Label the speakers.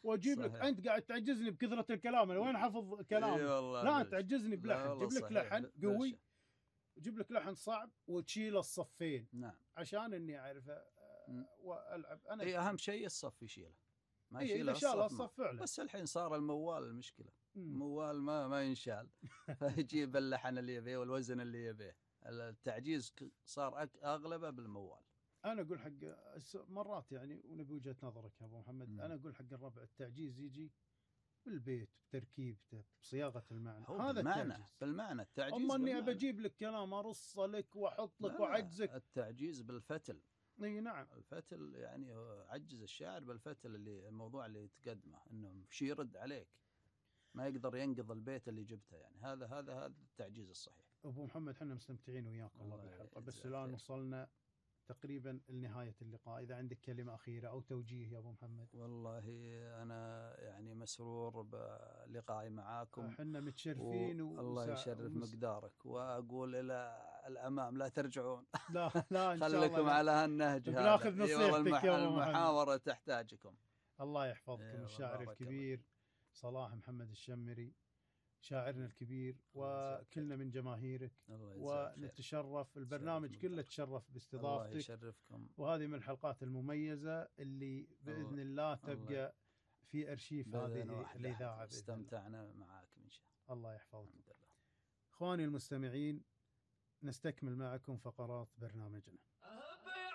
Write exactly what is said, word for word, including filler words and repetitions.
Speaker 1: واجيب لك انت قاعد تعجزني بكثره الكلام، انا وين حافظ كلام؟ لا تعجزني بلحن، جيب لك لحن قوي، جيب لك لحن صعب وتشيل الصفين.
Speaker 2: نعم.
Speaker 1: عشان اني اعرفه والعب انا.
Speaker 2: اي اهم شيء الصف يشيله، ما
Speaker 1: إيه
Speaker 2: يشيله
Speaker 1: الصف,
Speaker 2: الصف
Speaker 1: فعلا.
Speaker 2: بس الحين صار الموال المشكله، الموال ما ما ينشال فيجيب اللحن اللي يبيه والوزن اللي يبيه، التعجيز صار اغلبه بالموال.
Speaker 1: انا اقول حق مرات يعني، ونبي وجهه نظرك يا ابو محمد، م. انا اقول حق الربع التعجيز يجي بالبيت بتركيبته بصياغه المعنى، هذا
Speaker 2: بالمعنى
Speaker 1: التعجيز.
Speaker 2: بالمعنى التعجيز
Speaker 1: اما اني ابى اجيب لك كلام ارص لك واحط لك واعجزك.
Speaker 2: التعجيز بالفتل.
Speaker 1: اي نعم.
Speaker 2: الفتل يعني عجز الشاعر بالفتل، اللي الموضوع اللي تقدمه انه شيء يرد عليك، ما يقدر ينقض البيت اللي جبته، يعني هذا هذا هذا التعجيز الصحيح.
Speaker 1: ابو محمد احنا مستمتعين وياك والله بالحلقه، بس الان وصلنا تقريبا لنهاية اللقاء، إذا عندك كلمة أخيرة أو توجيه يا أبو محمد.
Speaker 2: والله أنا يعني مسرور بلقائي معاكم،
Speaker 1: احنا متشرفين
Speaker 2: و... الله يشرف ومس... مقدارك، وأقول إلى الأمام لا ترجعون.
Speaker 1: لا لا إن شاء
Speaker 2: الله خليكم على هالنهج هذا،
Speaker 1: بناخذ نصيحتك المح... يا أبو محمد.
Speaker 2: المحاورة تحتاجكم.
Speaker 1: الله يحفظكم. إيه الشاعر الكبير الله. صلاح محمد الشمري شاعرنا الكبير، وكلنا من جماهيرك، ونتشرف البرنامج كله تشرف باستضافتك.
Speaker 2: الله يشرفكم.
Speaker 1: وهذه من الحلقات المميزة اللي بإذن الله, الله تبقى الله في أرشيف هذه الإذاعة.
Speaker 2: استمتعنا معاكم إن شاء الله.
Speaker 1: الله يحفظكم. إخواني المستمعين، نستكمل معكم فقرات برنامجنا.